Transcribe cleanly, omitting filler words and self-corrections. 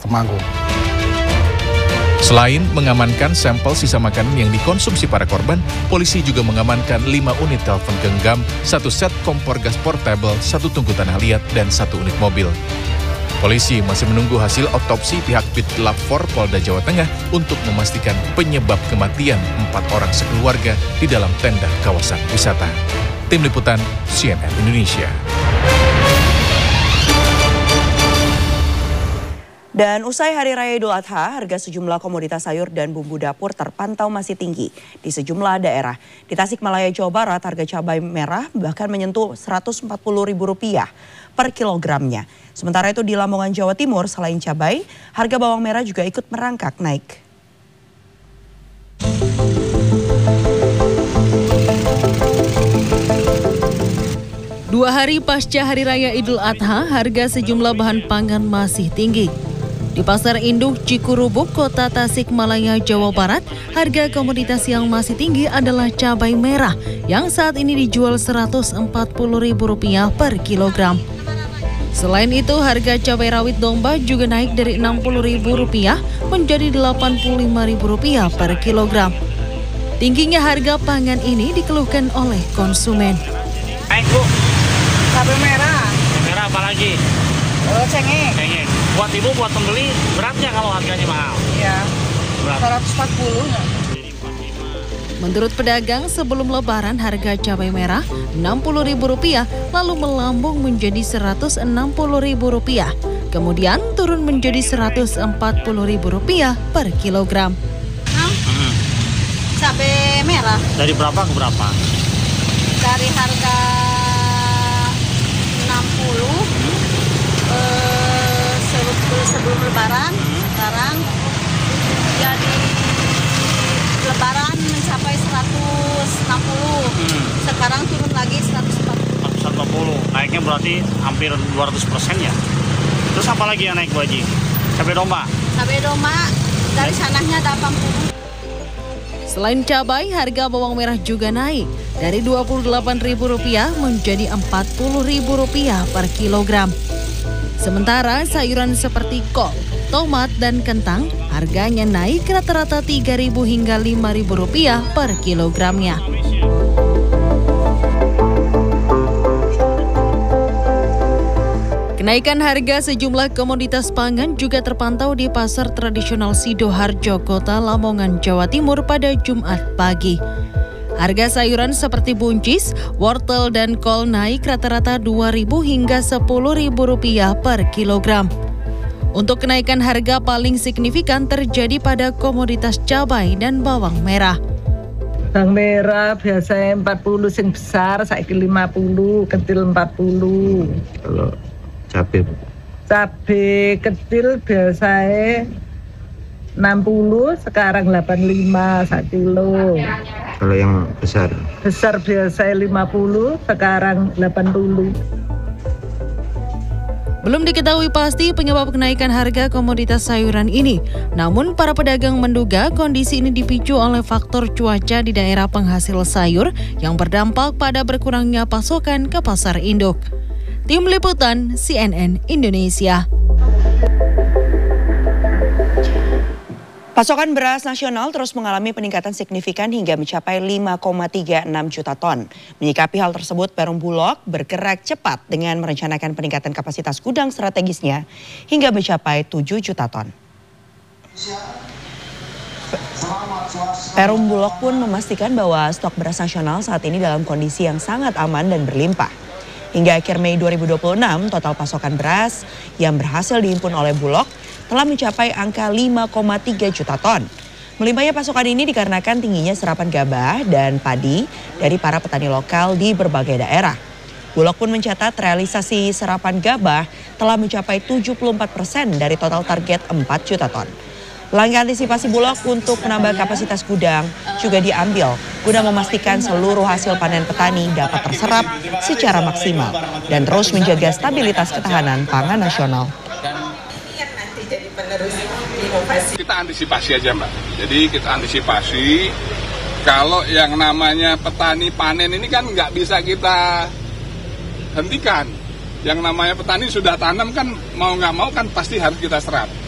Temanggung. Selain mengamankan sampel sisa makanan yang dikonsumsi para korban, polisi juga mengamankan 5 unit telepon genggam, 1 set kompor gas portable, 1 tungku tanah liat, dan 1 unit mobil. Polisi masih menunggu hasil otopsi pihak Pitlap 4 Polda Jawa Tengah untuk memastikan penyebab kematian 4 orang sekeluarga di dalam tenda kawasan wisata. Tim Liputan CNN Indonesia. Dan usai Hari Raya Idul Adha, harga sejumlah komoditas sayur dan bumbu dapur terpantau masih tinggi di sejumlah daerah. Di Tasikmalaya, Jawa Barat, harga cabai merah bahkan menyentuh Rp140.000 per kilogramnya. Sementara itu di Lamongan, Jawa Timur, selain cabai, harga bawang merah juga ikut merangkak naik. Dua hari pasca Hari Raya Idul Adha, harga sejumlah bahan pangan masih tinggi. Di Pasar Induk Cikurubuk, Kota Tasikmalaya, Jawa Barat, harga komoditas yang masih tinggi adalah cabai merah yang saat ini dijual Rp140.000 per kilogram. Selain itu, harga cabai rawit domba juga naik dari Rp60.000 menjadi Rp85.000 per kilogram. Tingginya harga pangan ini dikeluhkan oleh konsumen. Baik, Bu. Cabai merah. Cabai merah apa lagi? Cengeng. Cengeng. Buat ibu, buat pembeli, beratnya kalau harganya mahal? Iya. Berat. 140. Menurut pedagang, sebelum Lebaran harga cabai merah Rp60.000 lalu melambung menjadi Rp160.000. Kemudian turun menjadi Rp140.000 per kilogram. Cabai merah Dari berapa ke berapa? dari harga 60 sebelum Lebaran, sekarang jadi Lebaran mencapai 160, sekarang turun lagi 140. Naiknya berarti hampir 200% ya. Terus apa lagi yang naik, Bu Haji? Cabai domba? Cabai domba dari sananya 80. Selain cabai, harga bawang merah juga naik dari Rp28.000 menjadi Rp40.000 per kilogram. Sementara sayuran seperti kol, tomat, dan kentang harganya naik rata-rata Rp3.000 hingga Rp5.000 per kilogramnya. Kenaikan harga sejumlah komoditas pangan juga terpantau di pasar tradisional Sidoarjo, Kota Lamongan, Jawa Timur pada Jumat pagi. Harga sayuran seperti buncis, wortel, dan kol naik rata-rata Rp2.000 hingga Rp10.000 per kilogram. Untuk kenaikan harga paling signifikan terjadi pada komoditas cabai dan bawang merah. Bawang merah biasanya 40 sing besar, saiki 50, kecil 40. Kalau cabai? Cabai kecil biasanya 60, sekarang 85 1 kilo. Kalau yang besar? Besar biasanya 50, sekarang 80. Belum diketahui pasti penyebab kenaikan harga komoditas sayuran ini. Namun para pedagang menduga kondisi ini dipicu oleh faktor cuaca di daerah penghasil sayur yang berdampak pada berkurangnya pasokan ke pasar induk. Tim Liputan CNN Indonesia. Pasokan beras nasional terus mengalami peningkatan signifikan hingga mencapai 5,36 juta ton. Menyikapi hal tersebut, Perum Bulog bergerak cepat dengan merencanakan peningkatan kapasitas gudang strategisnya hingga mencapai 7 juta ton. Perum Bulog pun memastikan bahwa stok beras nasional saat ini dalam kondisi yang sangat aman dan berlimpah. Hingga akhir Mei 2026, total pasokan beras yang berhasil dihimpun oleh Bulog telah mencapai angka 5,3 juta ton. Melimpahnya pasokan ini dikarenakan tingginya serapan gabah dan padi dari para petani lokal di berbagai daerah. Bulog pun mencatat realisasi serapan gabah telah mencapai 74% dari total target 4 juta ton. Langkah antisipasi Bulog untuk menambah kapasitas gudang juga diambil guna memastikan seluruh hasil panen petani dapat terserap secara maksimal dan terus menjaga stabilitas ketahanan pangan nasional. Kita antisipasi aja, Mbak. Jadi kita antisipasi kalau yang namanya petani panen ini kan nggak bisa kita hentikan. Yang namanya petani sudah tanam kan mau nggak mau kan pasti harus kita serap.